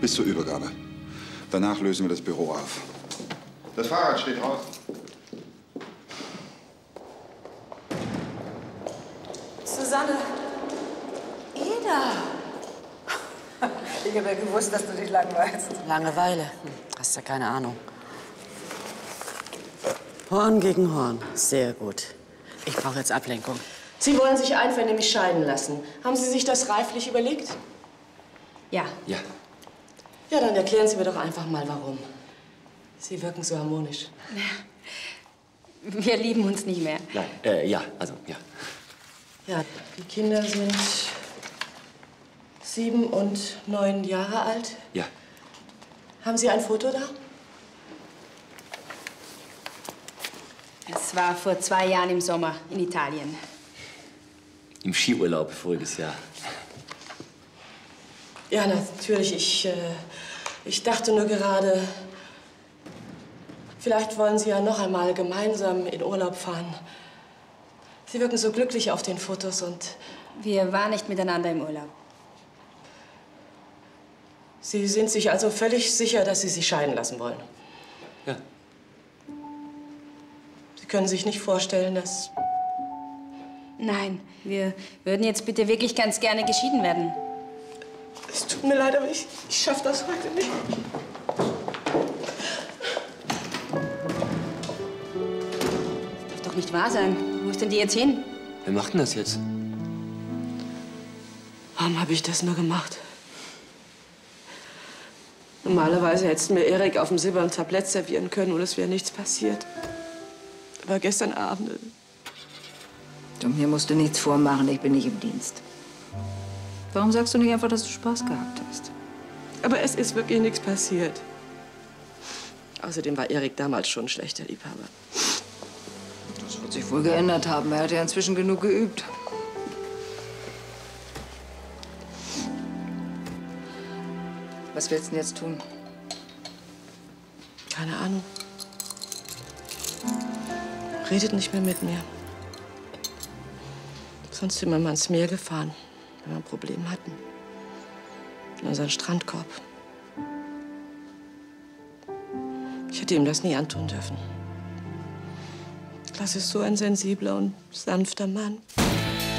bis zur Übergabe. Danach lösen wir das Büro auf. Das Fahrrad steht draußen. Susanne! Ida! Ich habe ja gewusst, dass du dich langweilst. Langeweile? Hast ja keine Ahnung. Horn gegen Horn. Sehr gut. Ich brauche jetzt Ablenkung. Sie wollen sich einvernehmlich scheiden lassen. Haben Sie sich das reiflich überlegt? Ja. Ja. Ja, dann erklären Sie mir doch einfach mal, warum. Sie wirken so harmonisch. Wir lieben uns nicht mehr. Nein, ja, also, ja. Ja, die Kinder sind 7 und 9 Jahre alt. Ja. Haben Sie ein Foto da? Es war vor 2 Jahren im Sommer in Italien. Im Skiurlaub voriges Jahr. Ja, natürlich. Ich dachte nur gerade, vielleicht wollen Sie ja noch einmal gemeinsam in Urlaub fahren. Sie wirken so glücklich auf den Fotos und... Wir waren nicht miteinander im Urlaub. Sie sind sich also völlig sicher, dass Sie sich scheiden lassen wollen? Ja. Sie können sich nicht vorstellen, dass... Nein, wir würden jetzt bitte wirklich ganz gerne geschieden werden. Es tut mir leid, aber ich schaffe das heute nicht. Das darf doch nicht wahr sein. Wo ist denn die jetzt hin? Wer macht denn das jetzt? Warum habe ich das nur gemacht? Normalerweise hättest du mir Erik auf dem silbernen Tablett servieren können und es wäre nichts passiert. Aber gestern Abend... Du, mir musst du nichts vormachen, ich bin nicht im Dienst. Warum sagst du nicht einfach, dass du Spaß gehabt hast? Aber es ist wirklich nichts passiert. Außerdem war Erik damals schon ein schlechter Liebhaber. Das wird sich wohl geändert haben. Er hat ja inzwischen genug geübt. Was willst du denn jetzt tun? Keine Ahnung. Redet nicht mehr mit mir. Sonst sind wir mal ins Meer gefahren, wenn wir ein Problem hatten. In unseren Strandkorb. Ich hätte ihm das nie antun dürfen. Klaas ist so ein sensibler und sanfter Mann.